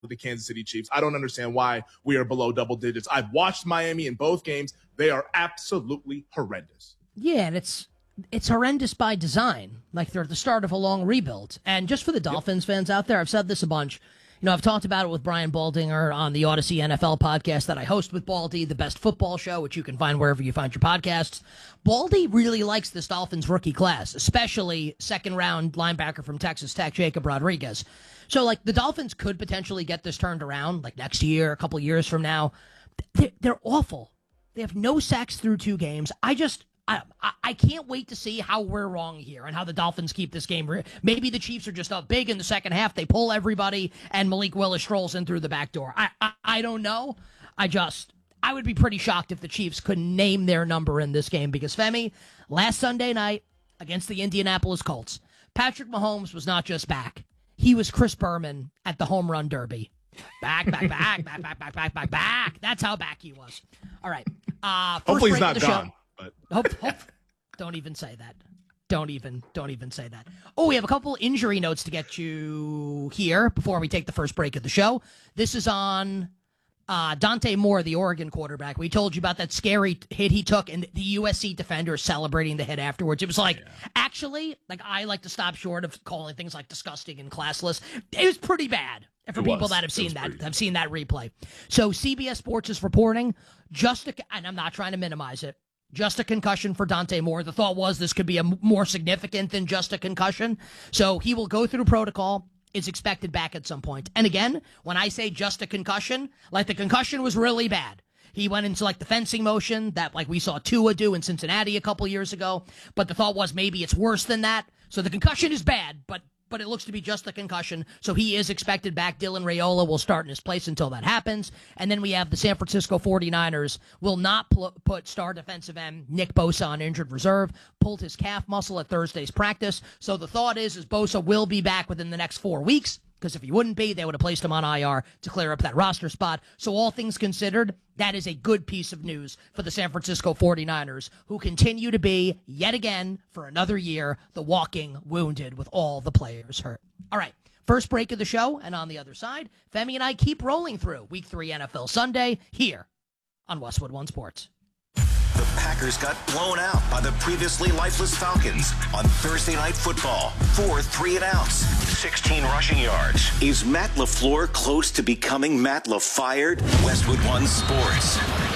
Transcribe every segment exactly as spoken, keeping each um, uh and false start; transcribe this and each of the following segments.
with the Kansas City Chiefs. I don't understand why we are below double digits. I've watched Miami in both games. They are absolutely horrendous. Yeah, and it's it's horrendous by design. Like they're at the start of a long rebuild. And just for the Dolphins yep. fans out there, I've said this a bunch. You know, I've talked about it with Brian Baldinger on the Odyssey N F L podcast that I host with Baldy, the best football show, which you can find wherever you find your podcasts. Baldy really likes this Dolphins rookie class, especially second-round linebacker from Texas Tech, Jacob Rodriguez. So, like, the Dolphins could potentially get this turned around, like, next year, a couple years from now. They're, they're awful. They have no sacks through two games. I just... I, I can't wait to see how we're wrong here and how the Dolphins keep this game. Maybe the Chiefs are just up big in the second half. They pull everybody, and Malik Willis strolls in through the back door. I, I, I don't know. I just, I would be pretty shocked if the Chiefs couldn't name their number in this game because, Femi, last Sunday night against the Indianapolis Colts, Patrick Mahomes was not just back. He was Chris Berman at the home run derby. Back, back, back, back, back, back, back, back, back. That's how back he was. All right. Uh, Hopefully he's not gone. Show. Hope, hope, don't even say that. Don't even, don't even say that. Oh, we have a couple injury notes to get you here before we take the first break of the show. This is on uh, Dante Moore, the Oregon quarterback. We told you about that scary hit he took, and the U S C defender celebrating the hit afterwards. It was like, yeah. actually, like I like to stop short of calling things like disgusting and classless. It was pretty bad. And for it people was. that have seen that, pretty. have seen that replay. So C B S Sports is reporting just, a, and I'm not trying to minimize it, just a concussion for Dante Moore. The thought was this could be a m- more significant than just a concussion. So he will go through protocol, is expected back at some point. And again, when I say just a concussion, like the concussion was really bad. He went into like the fencing motion that like we saw Tua do in Cincinnati a couple years ago. But the thought was maybe it's worse than that. So the concussion is bad, but but it looks to be just a concussion. So he is expected back. Dylan Raiola will start in his place until that happens. And then we have the San Francisco forty-niners will not pl- put star defensive end Nick Bosa on injured reserve. Pulled his calf muscle at Thursday's practice. So the thought is, is Bosa will be back within the next four weeks. Because if he wouldn't be, they would have placed him on I R to clear up that roster spot. So all things considered, that is a good piece of news for the San Francisco forty-niners, who continue to be, yet again, for another year, the walking wounded with all the players hurt. All right, first break of the show, and on the other side, Femi and I keep rolling through Week three N F L Sunday here on Westwood One Sports. The Packers got blown out by the previously lifeless Falcons on Thursday Night Football. Four three and outs, sixteen rushing yards. Is Matt LaFleur close to becoming Matt LaFired? Westwood One Sports.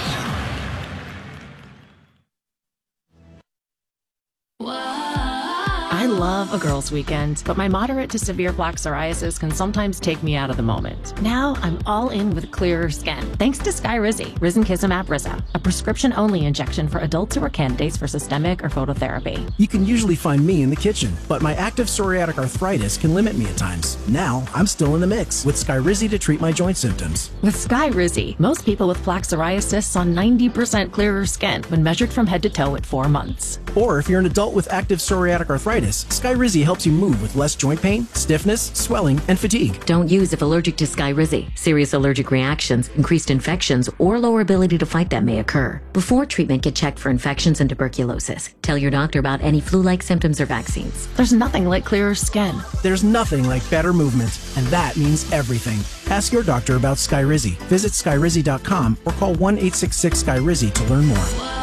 I love a girls' weekend, but my moderate to severe plaque psoriasis can sometimes take me out of the moment. Now I'm all in with clearer skin, thanks to Skyrizi, Risankizumab Rizza, a prescription-only injection for adults who are candidates for systemic or phototherapy. You can usually find me in the kitchen, but my active psoriatic arthritis can limit me at times. Now I'm still in the mix with Skyrizi to treat my joint symptoms. With Skyrizi, most people with plaque psoriasis saw ninety percent clearer skin when measured from head to toe at four months. Or if you're an adult with active psoriatic arthritis, Skyrizi helps you move with less joint pain, stiffness, swelling, and fatigue. Don't use if allergic to Skyrizi. Serious allergic reactions, increased infections, or lower ability to fight them may occur. Before treatment, get checked for infections and tuberculosis. Tell your doctor about any flu-like symptoms or vaccines. There's nothing like clearer skin. There's nothing like better movement, and that means everything. Ask your doctor about Skyrizi. Visit Skyrizi dot com or call one eight six six Skyrizi to learn more.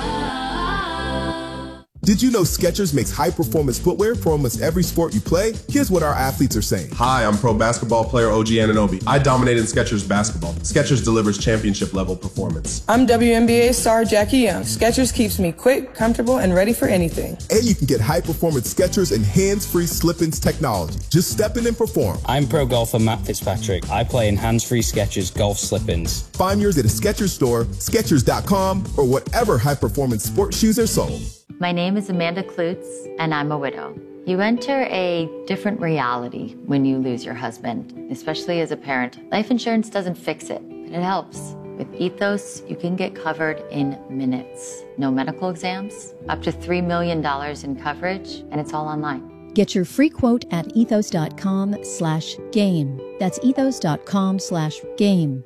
Did you know Skechers makes high-performance footwear for almost every sport you play? Here's what our athletes are saying. Hi, I'm pro basketball player O G Anunoby. I dominate in Skechers basketball. Skechers delivers championship-level performance. I'm W N B A star Jackie Young. Skechers keeps me quick, comfortable, and ready for anything. And you can get high-performance Skechers and hands-free slip-ins technology. Just step in and perform. I'm pro golfer Matt Fitzpatrick. I play in hands-free Skechers golf slip-ins. Find yours at a Skechers store, Skechers dot com, or whatever high-performance sports shoes are sold. My name is Amanda Klutz, and I'm a widow. You enter a different reality when you lose your husband, especially as a parent. Life insurance doesn't fix it, but it helps. With Ethos, you can get covered in minutes. No medical exams, up to three million dollars in coverage, and it's all online. Get your free quote at ethos dot com slash game. That's ethos dot com slash game.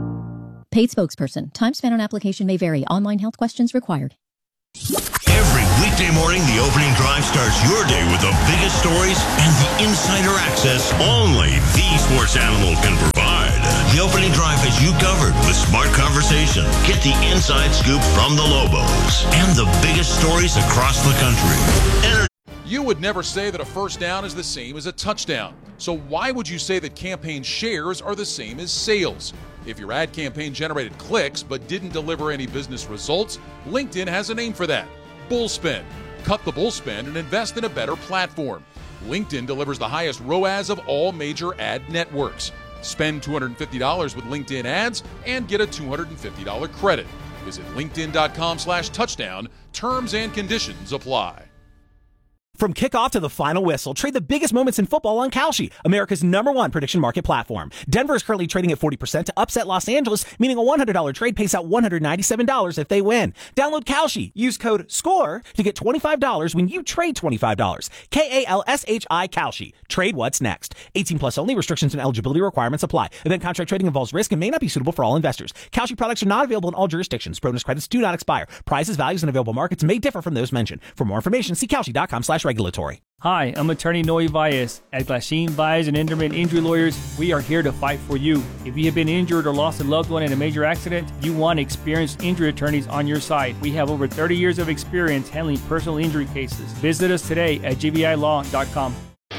Paid spokesperson. Time spent on application may vary. Online health questions required. Every Weekday morning, the opening drive starts your day with the biggest stories and the insider access only the Sports Animal can provide. The opening drive has you covered with smart conversation. Get the inside scoop from the Lobos and the biggest stories across the country. Enter- You would never say that a first down is the same as a touchdown. So why would you say that campaign shares are the same as sales? If your ad campaign generated clicks but didn't deliver any business results, LinkedIn has a name for that. Bullspend. Cut the bullspend and invest in a better platform. LinkedIn delivers the highest R O A S of all major ad networks. Spend two hundred fifty dollars with LinkedIn ads and get a two hundred fifty dollars credit. Visit linkedin.com slash touchdown. Terms and conditions apply. From kickoff to the final whistle, trade the biggest moments in football on Kalshi, America's number one prediction market platform. Denver is currently trading at forty percent to upset Los Angeles, meaning a one hundred dollars trade pays out one hundred ninety-seven dollars if they win. Download Kalshi. Use code SCORE to get twenty-five dollars when you trade twenty-five dollars. K A L S H I Kalshi. Trade what's next. eighteen plus only. Restrictions and eligibility requirements apply. Event contract trading involves risk and may not be suitable for all investors. Kalshi products are not available in all jurisdictions. Bonus credits do not expire. Prices, values, and available markets may differ from those mentioned. For more information, see Kalshi.com slash regulatory. Hi, I'm attorney Noe Valles. At Glasheen, Valles and Enderman Injury Lawyers, we are here to fight for you. If you have been injured or lost a loved one in a major accident, you want experienced injury attorneys on your side. We have over thirty years of experience handling personal injury cases. Visit us today at G V I law dot com.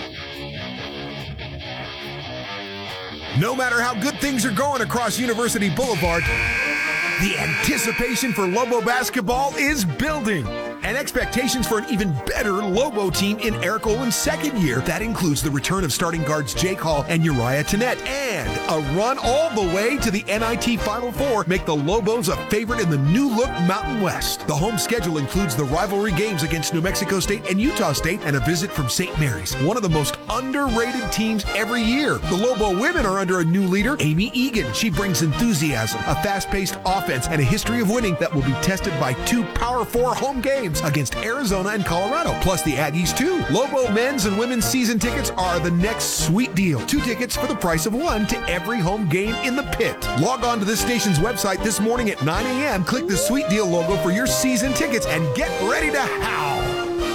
No matter how good things are going across University Boulevard, the anticipation for Lobo basketball is building. And expectations for an even better Lobo team in Eric Olin's second year. That includes the return of starting guards Jake Hall and Uriah Tennette, and a run all the way to the N I T Final Four make the Lobos a favorite in the new-look Mountain West. The home schedule includes the rivalry games against New Mexico State and Utah State and a visit from Saint Mary's, one of the most underrated teams every year. The Lobo women are under a new leader, Amy Egan. She brings enthusiasm, a fast-paced offense, and a history of winning that will be tested by two Power Four home games against Arizona and Colorado, plus the Aggies too. Lobo men's and women's season tickets are the next sweet deal. Two tickets for the price of one to every home game in the pit. Log on to this station's website this morning at nine a.m. Click the sweet deal logo for your season tickets and get ready to howl.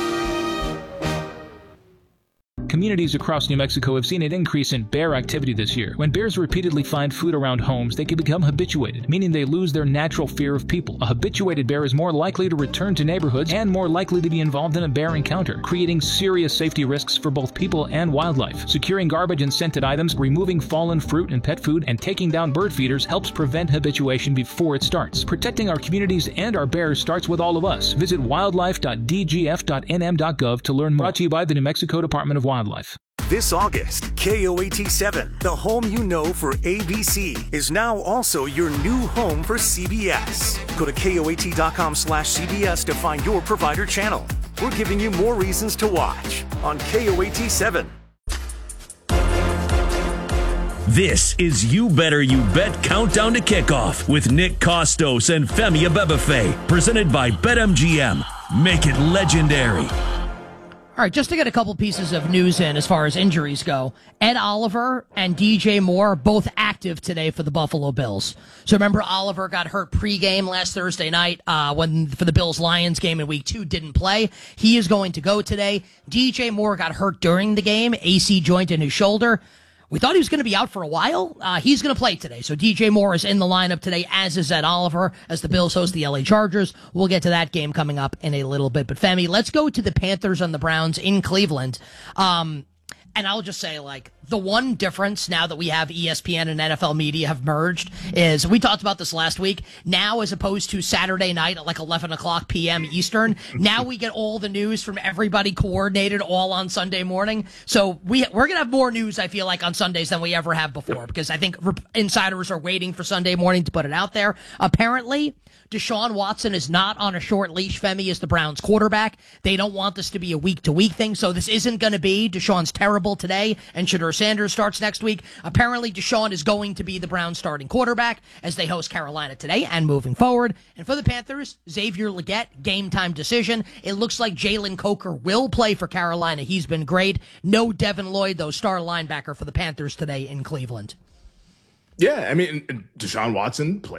Communities across New Mexico have seen an increase in bear activity this year. When bears repeatedly find food around homes, they can become habituated, meaning they lose their natural fear of people. A habituated bear is more likely to return to neighborhoods and more likely to be involved in a bear encounter, creating serious safety risks for both people and wildlife. Securing garbage and scented items, removing fallen fruit and pet food, and taking down bird feeders helps prevent habituation before it starts. Protecting our communities and our bears starts with all of us. Visit wildlife dot d g f dot n m dot gov to learn more. Brought to you by the New Mexico Department of Wildlife. This August, K O A T seven, the home you know for A B C, is now also your new home for C B S. Go to K O A T dot com slash C B S to find your provider channel. We're giving you more reasons to watch on K O A T seven. This is You Better You Bet Countdown to Kickoff with Nick Costos and Femi Abebefe, presented by BetMGM. Make it legendary. All right, just to get a couple pieces of news in as far as injuries go, Ed Oliver and D J Moore both active today for the Buffalo Bills. So remember, Oliver got hurt pregame last Thursday night uh, when for the Bills-Lions game in week two, didn't play. He is going to go today. D J Moore got hurt during the game, A C joint in his shoulder. We thought he was going to be out for a while. Uh, he's going to play today. So D J Moore is in the lineup today, as is Ed Oliver, as the Bills host the L A Chargers. We'll get to that game coming up in a little bit. But Femi, let's go to the Panthers and the Browns in Cleveland. Um, and I'll just say, like, the one difference now that we have E S P N and N F L media have merged is, we talked about this last week, now as opposed to Saturday night at like eleven o'clock p.m. Eastern, now we get all the news from everybody coordinated all on Sunday morning. So we, we're going to have more news, I feel like, on Sundays than we ever have before, because I think insiders are waiting for Sunday morning to put it out there. Apparently, Deshaun Watson is not on a short leash, Femi, as the Browns quarterback. They don't want this to be a week-to-week thing, so this isn't going to be Deshaun's terrible today and Shedeur Sanders starts next week. Apparently, Deshaun is going to be the Browns starting quarterback as they host Carolina today and moving forward. And for the Panthers, Xavier Legette, game-time decision. It looks like Jalen Coker will play for Carolina. He's been great. No Devin Lloyd, though, star linebacker for the Panthers today in Cleveland. Yeah, I mean, Deshaun Watson played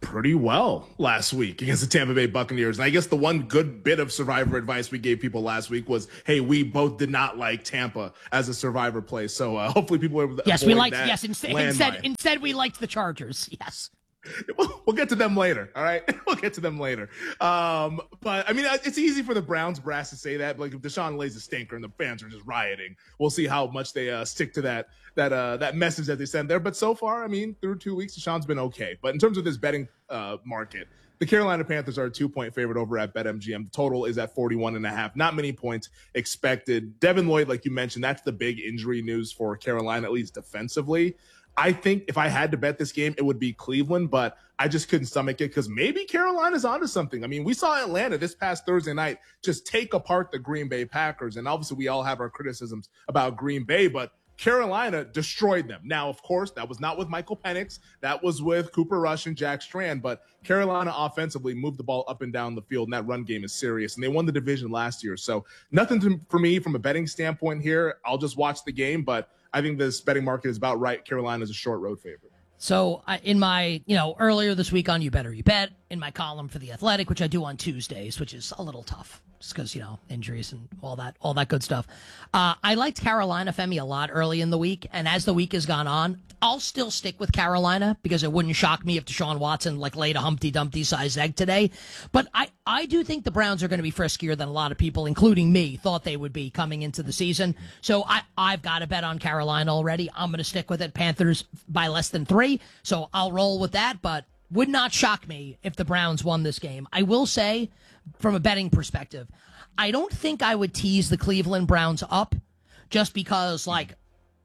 pretty well last week against the Tampa Bay Buccaneers. And I guess the one good bit of Survivor advice we gave people last week was, hey, we both did not like Tampa as a Survivor play. So uh, hopefully people were able to Yes, we liked, that yes, instead, instead, instead we liked the Chargers. Yes. We'll get to them later. All right. We'll get to them later. Um, but I mean, it's easy for the Browns brass to say that. Like if Deshaun lays a stinker and the fans are just rioting, we'll see how much they uh, stick to that, that, uh, that message that they send there. But so far, I mean, through two weeks, Deshaun's been okay. But in terms of this betting uh, market, the Carolina Panthers are a two point favorite over at BetMGM. The total is at forty-one and a half. Not many points expected. Devin Lloyd, like you mentioned, that's the big injury news for Carolina, at least defensively. I think if I had to bet this game, it would be Cleveland, but I just couldn't stomach it because maybe Carolina's onto something. I mean, we saw Atlanta this past Thursday night just take apart the Green Bay Packers. And obviously we all have our criticisms about Green Bay, but Carolina destroyed them. Now, of course, that was not with Michael Penix. That was with Cooper Rush and Jack Strand. But Carolina offensively moved the ball up and down the field, and that run game is serious. And they won the division last year. So nothing to, for me from a betting standpoint here. I'll just watch the game, but I think this betting market is about right. Carolina's a short road favorite. So I, in my, you know, earlier this week on You Better You Bet, in my column for The Athletic, which I do on Tuesdays, which is a little tough just because, you know, injuries and all that, all that good stuff. Uh, I liked Carolina, Femi, a lot early in the week. And as the week has gone on, I'll still stick with Carolina because it wouldn't shock me if Deshaun Watson like laid a Humpty Dumpty sized egg today. But I, I do think the Browns are going to be friskier than a lot of people, including me, thought they would be coming into the season. So I, I've got to bet on Carolina already. I'm going to stick with it. Panthers by less than three. So I'll roll with that, but would not shock me if the Browns won this game. I will say, from a betting perspective, I don't think I would tease the Cleveland Browns up just because, like,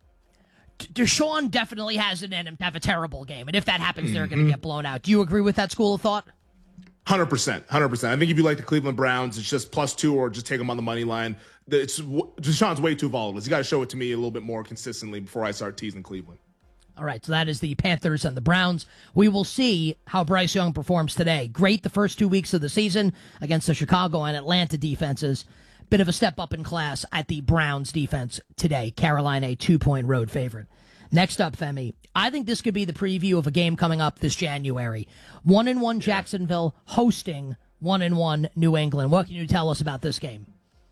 Deshaun definitely has it in him to have a terrible game. And if that happens, mm-hmm. they're going to get blown out. Do you agree with that school of thought? one hundred percent. one hundred percent. I think if you like the Cleveland Browns, it's just plus two or just take them on the money line. It's, Deshaun's way too volatile. He's got to show it to me a little bit more consistently before I start teasing Cleveland. All right, so that is the Panthers and the Browns. We will see how Bryce Young performs today. Great the first two weeks of the season against the Chicago and Atlanta defenses. Bit of a step up in class at the Browns defense today. Carolina, a two-point road favorite. Next up, Femi, I think this could be the preview of a game coming up this January. One and one Jacksonville hosting one and one New England. What can you tell us about this game?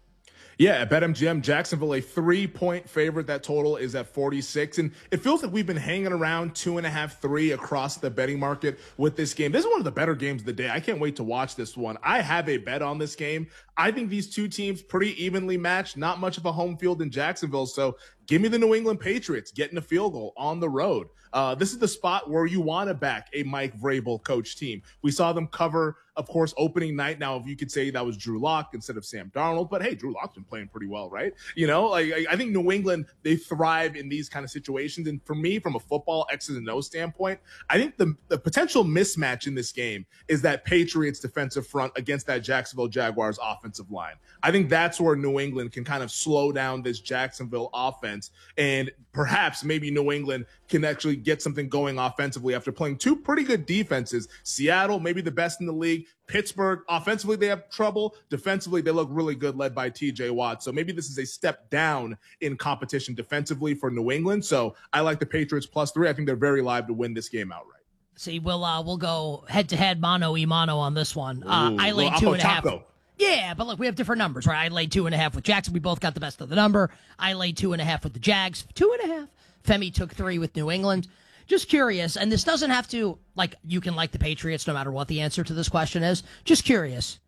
Yeah, at BetMGM, Jacksonville, a three-point favorite. That total is at forty-six. And it feels like we've been hanging around two and a half, three across the betting market with this game. This is one of the better games of the day. I can't wait to watch this one. I have a bet on this game. I think these two teams pretty evenly matched. Not much of a home field in Jacksonville. So give me the New England Patriots getting a field goal on the road. Uh, this is the spot where you want to back a Mike Vrabel coach team. We saw them cover, of course, opening night. Now, if you could say that was Drew Lock instead of Sam Darnold, but hey, Drew Lock's been playing pretty well, right? You know, like I think New England, they thrive in these kind of situations. And for me, from a football X's and O's standpoint, I think the, the potential mismatch in this game is that Patriots defensive front against that Jacksonville Jaguars offensive line. I think that's where New England can kind of slow down this Jacksonville offense, and perhaps maybe New England can actually get something going offensively after playing two pretty good defenses. Seattle, maybe the best in the league. Pittsburgh, offensively, they have trouble. Defensively, they look really good, led by T J Watt. So maybe this is a step down in competition defensively for New England. So I like the Patriots plus three. I think they're very live to win this game outright. See, we'll uh, we'll go head to head, mano y mano on this one. Uh, Ooh, I laid well, two and a half. Taco. Yeah, but look, we have different numbers, right? I laid two and a half with Jackson. We both got the best of the number. I laid two and a half with the Jags. Two and a half. Femi took three with New England. Just curious, and this doesn't have to, like, you can like the Patriots no matter what the answer to this question is. Just curious.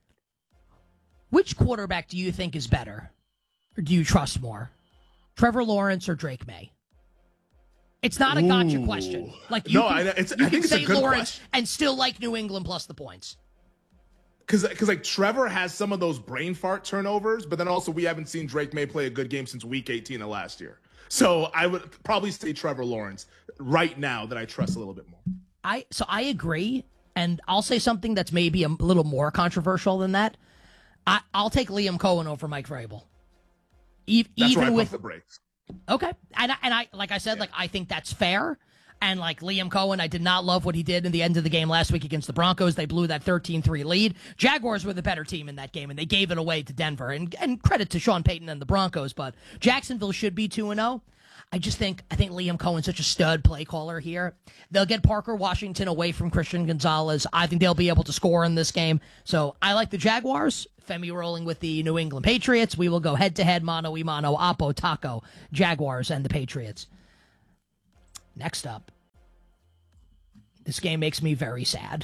Which quarterback do you think is better? Or do you trust more? Trevor Lawrence or Drake May? It's not a gotcha Ooh. question. Like you no, can, I, it's, you I think can say it's a good Lawrence question. and still like New England plus the points. Because, because like Trevor has some of those brain fart turnovers, but then also we haven't seen Drake May play a good game since week eighteen of last year. So I would probably say Trevor Lawrence right now that I trust a little bit more. I so I agree, and I'll say something that's maybe a little more controversial than that. I, I'll take Liam Cohen over Mike Vrabel. E- that's even where I with pump the brakes. Okay, and I, and I like I said, yeah. like I think that's fair. And like Liam Cohen, I did not love what he did in the end of the game last week against the Broncos. They blew that thirteen three lead. Jaguars were the better team in that game, and they gave it away to Denver. And, and credit to Sean Payton and the Broncos, but Jacksonville should be two and oh. I just think I think Liam Cohen's such a stud play caller here. They'll get Parker Washington away from Christian Gonzalez. I think they'll be able to score in this game. So I like the Jaguars. Femi rolling with the New England Patriots. We will go head-to-head, mano-y-mano, Apo, Taco, Jaguars, and the Patriots. Next up, this game makes me very sad.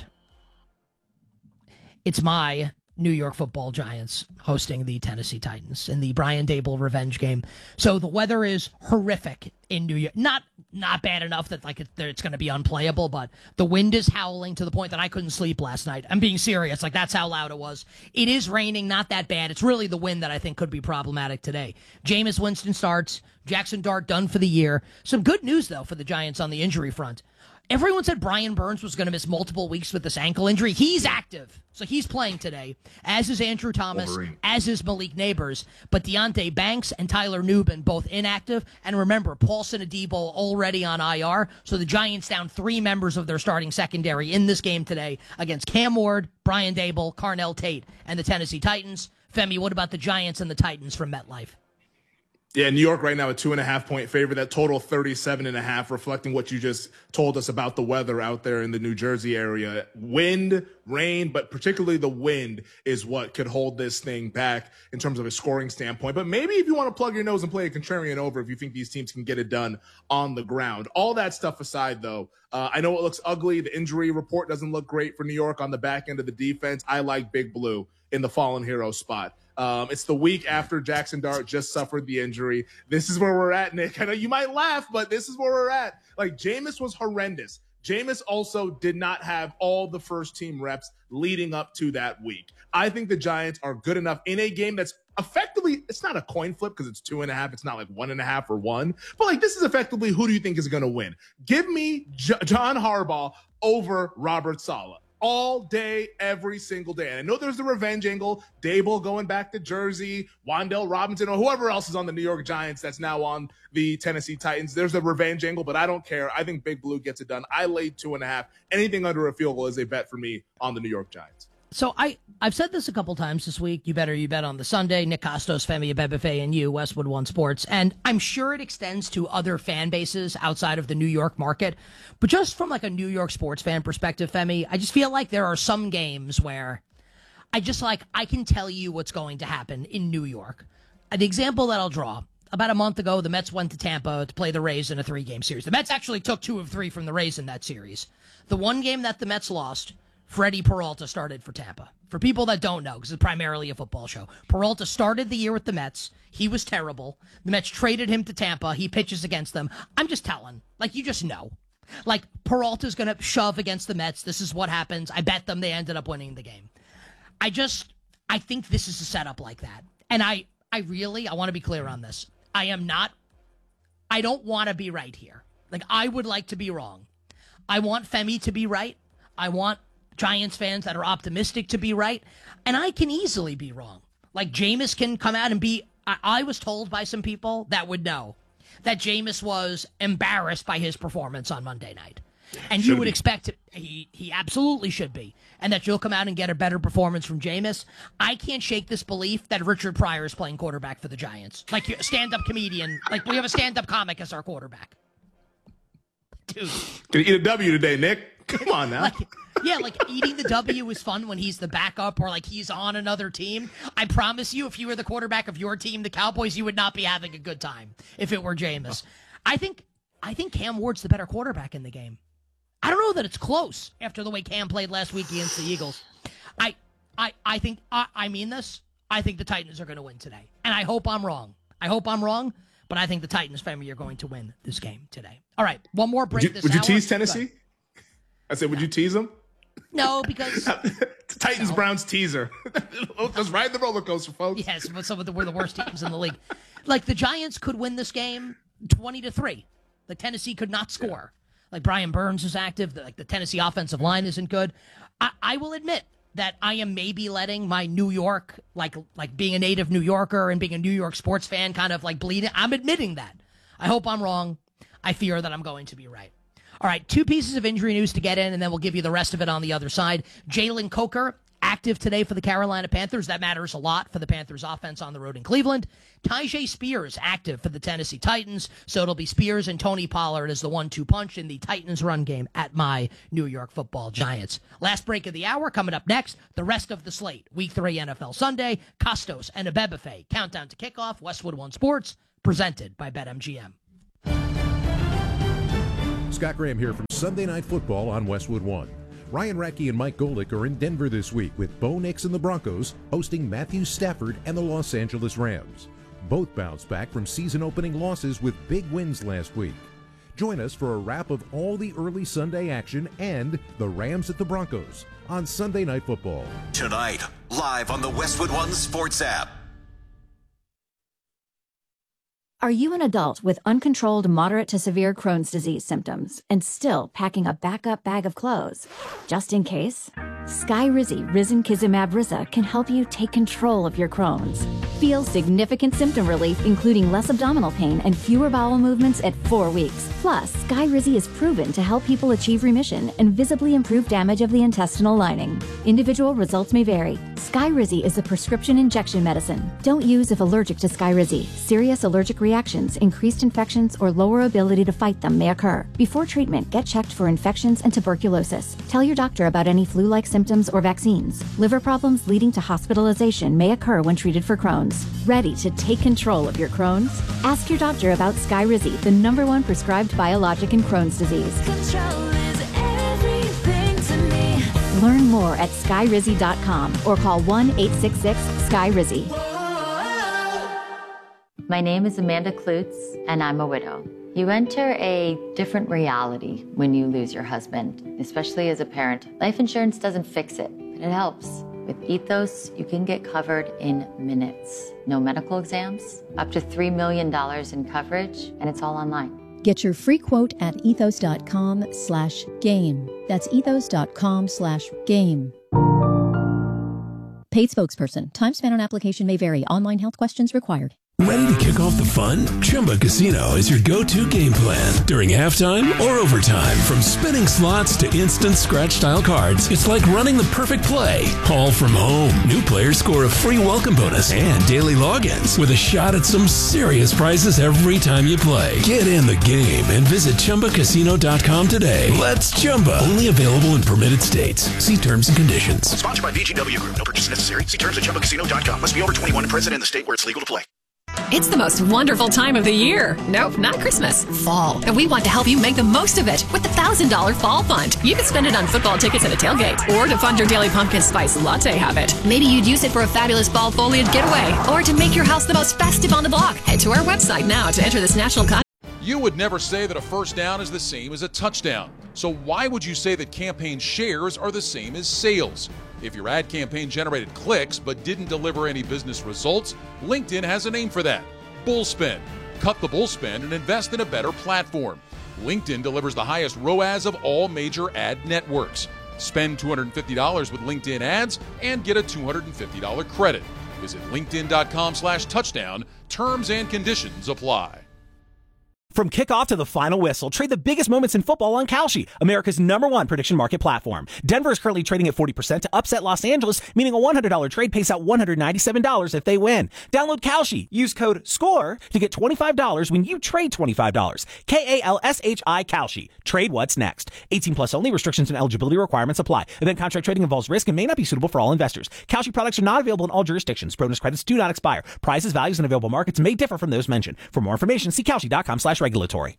It's my New York Football Giants hosting the Tennessee Titans in the Brian Daboll revenge game. So the weather is horrific in New York. Not not bad enough that like it, that it's going to be unplayable, but the wind is howling to the point that I couldn't sleep last night. I'm being serious. Like, that's how loud it was. It is raining, not that bad. It's really the wind that I think could be problematic today. Jameis Winston starts. Jackson Dart done for the year. Some good news, though, for the Giants on the injury front. Everyone said Brian Burns was going to miss multiple weeks with this ankle injury. He's active, so he's playing today, as is Andrew Thomas, Wolverine. As is Malik Neighbors. But Deonte Banks and Tyler Nubin both inactive. And remember, Paulson Adebo already on I R, so the Giants down three members of their starting secondary in this game today against Cam Ward, Brian Daboll, Carnell Tate, and the Tennessee Titans. Femi, what about the Giants and the Titans from MetLife? Yeah, New York right now a two and a half point favorite. That total thirty-seven and a half, reflecting what you just told us about the weather out there in the New Jersey area. Wind, rain, but particularly the wind is what could hold this thing back in terms of a scoring standpoint. But maybe if you want to plug your nose and play a contrarian over, if you think these teams can get it done on the ground. All that stuff aside, though, uh, I know it looks ugly. The injury report doesn't look great for New York on the back end of the defense. I like Big Blue in the fallen hero spot. Um, it's the week after Jackson Dart just suffered the injury. This is where we're at, Nick. I know you might laugh, but this is where we're at. Like, Jameis was horrendous. Jameis also did not have all the first team reps leading up to that week. I think the Giants are good enough in a game that's effectively, it's not a coin flip because it's two and a half. It's not like one and a half or one. But like, this is effectively, who do you think is going to win? Give me J- John Harbaugh over Robert Saleh. All day, every single day. And I know there's the revenge angle. Daboll going back to Jersey, Wan'Dale Robinson, or whoever else is on the New York Giants that's now on the Tennessee Titans. There's the revenge angle, but I don't care. I think Big Blue gets it done. I laid two and a half. Anything under a field goal is a bet for me on the New York Giants. So I, I've said this a couple times this week. You better you bet on the Sunday. Nick Costos, Femi Abebefe, and you, Westwood One Sports. And I'm sure it extends to other fan bases outside of the New York market. But just from like a New York sports fan perspective, Femi, I just feel like there are some games where I just like, I can tell you what's going to happen in New York. An example that I'll draw. About a month ago, the Mets went to Tampa to play the Rays in a three-game series. The Mets actually took two of three from the Rays in that series. The one game that the Mets lost, Freddie Peralta started for Tampa. For people that don't know, because it's primarily a football show, Peralta started the year with the Mets. He was terrible. The Mets traded him to Tampa. He pitches against them. I'm just telling. Like, you just know. Like, Peralta's going to shove against the Mets. This is what happens. I bet them they ended up winning the game. I just, I think this is a setup like that. And I, I really, I want to be clear on this. I am not, I don't want to be right here. Like, I would like to be wrong. I want Femi to be right. I want Giants fans that are optimistic to be right, and I can easily be wrong. Like, Jameis can come out and be, I, I was told by some people that would know that Jameis was embarrassed by his performance on Monday night. And should you would be. expect, it, he, he absolutely should be, and that you'll come out and get a better performance from Jameis. I can't shake this belief that Richard Pryor is playing quarterback for the Giants. Like, a stand-up comedian, like we have a stand-up comic as our quarterback. Dude. Gonna eat a W today, Nick. Come on now. Like, yeah, like eating the W is fun when he's the backup or like he's on another team. I promise you, if you were the quarterback of your team, the Cowboys, you would not be having a good time if it were Jameis. I think I think Cam Ward's the better quarterback in the game. I don't know that it's close after the way Cam played last week against the Eagles. I I I think I, I mean this. I think the Titans are going to win today. And I hope I'm wrong. I hope I'm wrong, but I think the Titans family are going to win this game today. All right, one more break would you, this Would you hour. tease Tennessee? I said, would you tease them? No, because Titans no. Browns teaser. Just ride the roller coaster, folks. Yes, but some of the we're the worst teams in the league. Like, the Giants could win this game twenty to three. Like, Tennessee could not score. Yeah. Like, Brian Burns is active. The, like the Tennessee offensive line isn't good. I, I will admit that I am maybe letting my New York, like like being a native New Yorker and being a New York sports fan, kind of like bleed. I'm admitting that. I hope I'm wrong. I fear that I'm going to be right. All right, two pieces of injury news to get in, and then we'll give you the rest of it on the other side. Jalen Coker, active today for the Carolina Panthers. That matters a lot for the Panthers offense on the road in Cleveland. Tyjae Spears active for the Tennessee Titans. So it'll be Spears and Tony Pollard as the one two punch in the Titans run game at my New York Football Giants. Last break of the hour coming up next. The rest of the slate. Week three N F L Sunday. Costos and Abebefe. Countdown to kickoff. Westwood One Sports. Presented by BetMGM. Scott Graham here from Sunday Night Football on Westwood One. Ryan Radke and Mike Golick are in Denver this week with Bo Nix and the Broncos hosting Matthew Stafford and the Los Angeles Rams. Both bounced back from season-opening losses with big wins last week. Join us for a wrap of all the early Sunday action and the Rams at the Broncos on Sunday Night Football. Tonight, live on the Westwood One Sports app. Are you an adult with uncontrolled moderate to severe Crohn's disease symptoms and still packing a backup bag of clothes? Just in case? Skyrizi Risankizumab Riza can help you take control of your Crohn's. Feel significant symptom relief, including less abdominal pain and fewer bowel movements at four weeks. Plus, Skyrizi is proven to help people achieve remission and visibly improve damage of the intestinal lining. Individual results may vary. Skyrizi is a prescription injection medicine. Don't use if allergic to Skyrizi. Serious allergic reactions, increased infections, or lower ability to fight them may occur. Before treatment, get checked for infections and tuberculosis. Tell your doctor about any flu-like symptoms or vaccines. Liver problems leading to hospitalization may occur when treated for Crohn's. Ready to take control of your Crohn's? Ask your doctor about Skyrizi, the number one prescribed biologic in Crohn's disease. Control is everything to me. Learn more at skyrizi dot com or call one eight six six sky rizi. My name is Amanda Klutz, and I'm a widow. You enter a different reality when you lose your husband, especially as a parent. Life insurance doesn't fix it, but it helps. With Ethos, you can get covered in minutes. No medical exams, up to three million dollars in coverage, and it's all online. Get your free quote at ethos dot com slash game. That's ethos dot com slash game. Paid spokesperson. Time spent on application may vary. Online health questions required. Ready to kick off the fun? Chumba Casino is your go-to game plan during halftime or overtime. From spinning slots to instant scratch-style cards, it's like running the perfect play, all from home. New players score a free welcome bonus and daily logins with a shot at some serious prizes every time you play. Get in the game and visit chumba casino dot com today. Let's Chumba. Only available in permitted states. See terms and conditions. Sponsored by V G W Group. No purchase necessary. See terms at chumba casino dot com. Must be over twenty-one and present in the state where it's legal to play. It's the most wonderful time of the year. Nope, not Christmas. Fall. And we want to help you make the most of it with the one thousand dollars Fall Fund. You can spend it on football tickets at a tailgate or to fund your daily pumpkin spice latte habit. Maybe you'd use it for a fabulous fall foliage getaway or to make your house the most festive on the block. Head to our website now to enter this national contest. You would never say that a first down is the same as a touchdown. So why would you say that campaign shares are the same as sales? If your ad campaign generated clicks but didn't deliver any business results, LinkedIn has a name for that. Bullspend. Cut the bullspend and invest in a better platform. LinkedIn delivers the highest R O A S of all major ad networks. Spend two hundred fifty dollars with LinkedIn ads and get a two hundred fifty dollars credit. Visit linkedin dot com slash touchdown. Terms and conditions apply. From kickoff to the final whistle, trade the biggest moments in football on Kalshi, America's number one prediction market platform. Denver is currently trading at forty percent to upset Los Angeles, meaning a one hundred dollars trade pays out one hundred ninety-seven dollars if they win. Download Kalshi. Use code SCORE to get twenty-five dollars when you trade twenty-five dollars. K A L S H I Kalshi. Trade what's next. eighteen plus only. Restrictions and eligibility requirements apply. Event contract trading involves risk and may not be suitable for all investors. Kalshi products are not available in all jurisdictions. Bonus credits do not expire. Prices, values, and available markets may differ from those mentioned. For more information, see Kalshi dot com slash regulatory.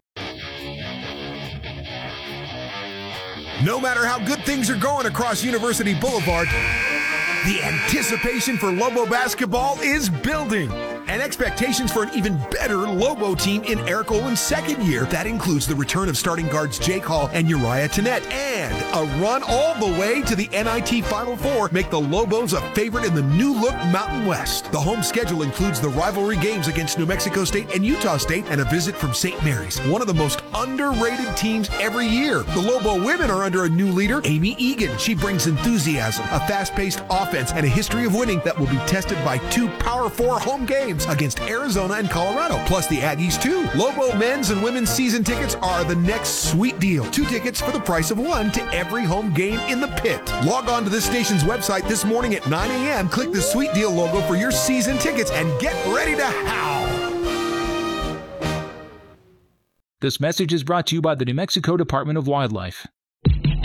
No matter how good things are going across University Boulevard, the anticipation for Lobo basketball is building. And expectations for an even better Lobo team in Eric Olin's second year. That includes the return of starting guards Jake Hall and Uriah Tenet, and a run all the way to the N I T Final Four make the Lobos a favorite in the new-look Mountain West. The home schedule includes the rivalry games against New Mexico State and Utah State and a visit from Saint Mary's, one of the most underrated teams every year. The Lobo women are under a new leader, Amy Egan. She brings enthusiasm, a fast-paced offense, and a history of winning that will be tested by two Power Four home games. games against Arizona and Colorado, plus the Aggies too. Lobo men's and women's season tickets are the next sweet deal. Two tickets for the price of one to every home game in the pit. Log on to this station's website this morning at nine a.m. Click the sweet deal logo for your season tickets and get ready to howl. This message is brought to you by the New Mexico Department of Wildlife.